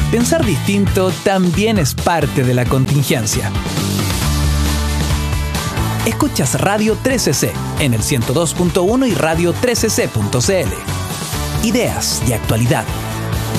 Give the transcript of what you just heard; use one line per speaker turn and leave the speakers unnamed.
Pensar distinto también es parte de la contingencia. Escuchas Radio 13C en el 102.1 y radio13c.cl. Ideas y actualidad